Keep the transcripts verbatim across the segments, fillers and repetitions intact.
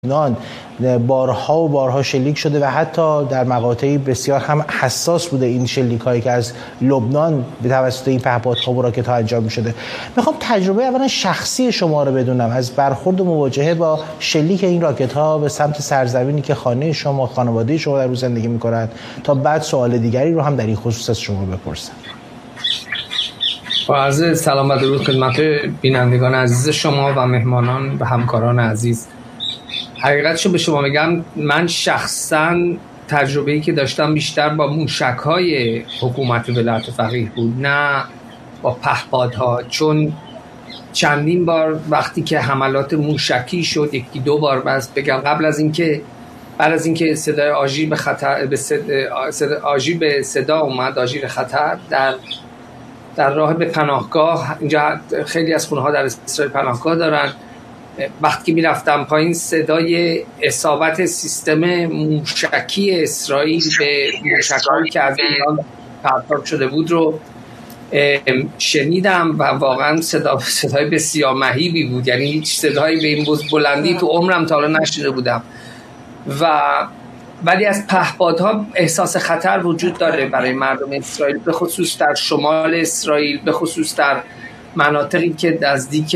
لبنان بارها و بارها شلیک شده و حتی در مقاطعی بسیار هم حساس بوده این شلیک هایی که از لبنان به توسط این پهپادها و راکت ها انجام می شده. میخوام تجربه اولا شخصی شما رو بدونم از برخورد و مواجهه با شلیک این راکت ها به سمت سرزمینی که خانه شما، خانواده شما در روز زندگی میکنن، تا بعد سوال دیگری رو هم در این خصوص از شما بپرسم. با عرض سلام و درود خدمت بینندگان عزیز شما و مهمانان و همکاران عزیز. حقیقتشو به شما میگم، من شخصا تجربه‌ای که داشتم بیشتر با موشک‌های حکومت ولایت فقیه بود، نه با پهپادها، چون چندین بار وقتی که حملات موشکی شد، یکی دو بار بس بگم قبل از اینکه بعد از اینکه صدای آژیر به خطر به صدا آژیر به صدا اومد، آژیر خطر در در راه به پناهگاه، اینجا خیلی از خونه‌ها در اسرائیل پناهگاه دارن، وقتی که میرفتم پایین صدای اصابت سیستم موشکی اسرائیل به موشک‌هایی که از ایران پرتاب شده بود رو شنیدم و واقعا صدا صدای بسیار مهیبی بود. یعنی هیچ صدایی به این بلندی تو عمرم تا حالا نشنیده بودم. و ولی از پهپادها احساس خطر وجود داره برای مردم اسرائیل، به خصوص در شمال اسرائیل، به خصوص در مناطقی که نزدیک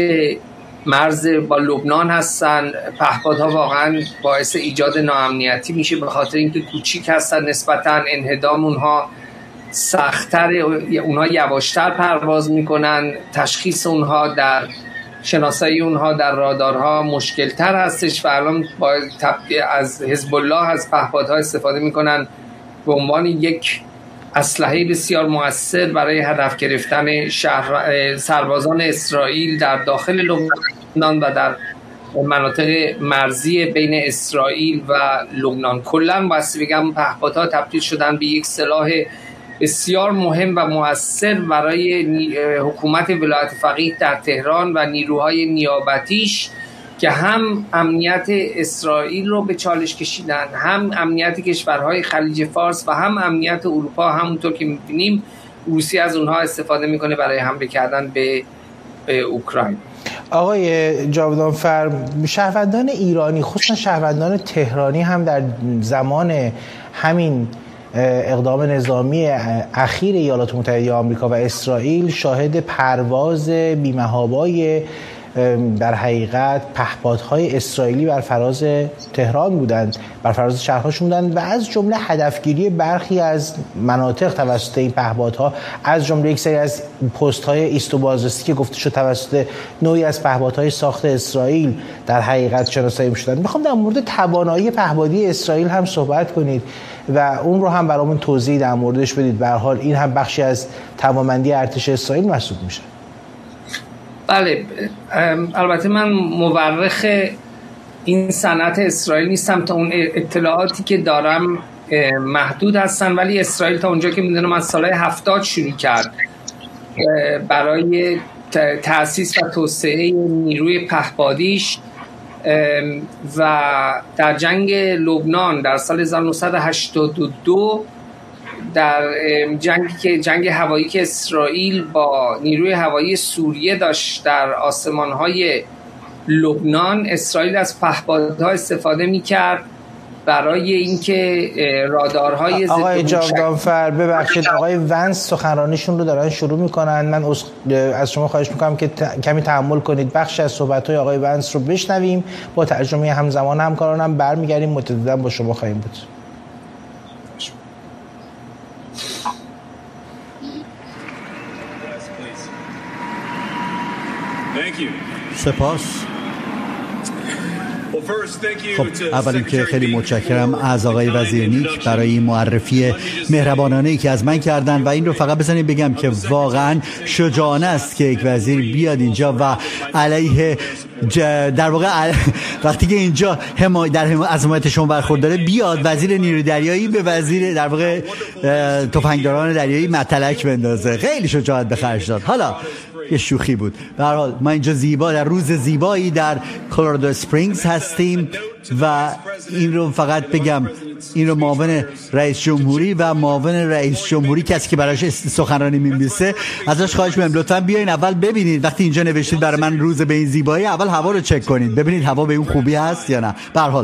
مرز با لبنان هستن. پهپادها واقعا باعث ایجاد ناامنیتی میشه، به خاطر اینکه کوچیک هستن نسبتا، انهدام اونها سخت‌تر، اونها یواشتر پرواز میکنن، تشخیص اونها در شناسایی اونها در رادارها مشکل‌تر هستش و الان با از حزب الله از پهپادها استفاده میکنن به عنوان یک اسلحه بسیار مؤثر برای هدف گرفتن شهر سربازان اسرائیل در داخل لبنان و در مناطق مرزی بین اسرائیل و لبنان. کلاً واسه بگم پهپادها تبدیل شدن به یک سلاح بسیار مهم و مؤثر برای حکومت ولایت فقیه در تهران و نیروهای نیابتیش که هم امنیت اسرائیل رو به چالش کشیدن، هم امنیت کشورهای خلیج فارس و هم امنیت اروپا. همونطور که می‌بینیم روسیه از اونها استفاده میکنه برای حمله کردن به, به اوکراین. آقای جاودانفر، شهروندان ایرانی خصوصا شهروندان تهرانی هم در زمان همین اقدام نظامی اخیر ایالات متحده آمریکا و اسرائیل شاهد پرواز بی‌محابای در حقیقت پهپادهای اسرائیلی بر فراز تهران بودند، بر فراز شهرهاشون بودند و از جمله هدفگیری برخی از مناطق توسط این پهپادها، از جمله یک سری از پست‌های ایست و بازرسی که گفته شد توسط نوعی از پهپادهای ساخت اسرائیل در حقیقت شناسایی می‌شدند. می‌خوام در مورد توانایی پهپادی اسرائیل هم صحبت کنید و اون رو هم برامون توضیح در موردش بدید. به هر حال این هم بخشی از توانمندی ارتش اسرائیل محسوب میشه. بله، البته من مورخ این صنعت اسرائیل نیستم، تا اون اطلاعاتی که دارم محدود هستن، ولی اسرائیل تا اونجا که میدونم از سال هفتاد شروع کرد برای تأسیس و توسعه نیروی پهپادیش و در جنگ لبنان در سال هزار و نهصد و هشتاد و دو، در جنگی که جنگ هوایی که اسرائیل با نیروی هوایی سوریه داشت در آسمان‌های لبنان، اسرائیل از پهپادها استفاده می‌کرد برای اینکه رادارهای ضد آقای جاودانفر ببخشید، آقای ونس سخنرانیشون رو دارن شروع می‌کنن. من از شما خواهش می‌کنم که کمی تحمل کنید، بخش از صحبت‌های آقای ونس رو بشنویم، با ترجمه همزمان همکارانم برمیگردیم، متعدداً با شما خواهیم بود. سپاس. خب اول اینکه خیلی متشکرم از آقای وزیر نیک برای این معرفی مهربانانه‌ای که از من کردن و این رو فقط بزنید بگم که واقعا شجاعانه است که یک وزیر بیاد اینجا و علیه در واقع وقتی که اینجا هم در هم از حمایت شما برخورداره بیاد وزیر نیروی دریایی به وزیر در واقع تفنگداران دریایی متلک بندازه. خیلی شجاعت به خرج داد. حالا یه شوخی بود. به هر حال ما اینجا زیبا در روز زیبایی در کلرادو اسپرینگز هستیم و این رو فقط بگم این رو معاون رئیس جمهوری و معاون رئیس جمهوری کسی که براش سخنرانی می‌نویسه ازش خواهش می‌کنم لطفاً بیاین اول ببینید وقتی اینجا نوشتید برای من روز به این زیبایی اول هوا رو چک کنید ببینید هوا به اون خوبی هست یا نه. به هر حال